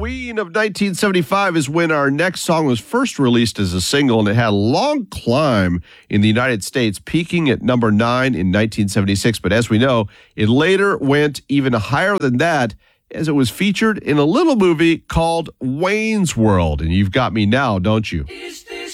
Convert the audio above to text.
Halloween of 1975 is when our next song was first released as a single, and it had a long climb in the United States, peaking at number 9 in 1976. But as we know, it later went even higher than that, as it was featured in a little movie called Wayne's World. And you've got me now, don't you?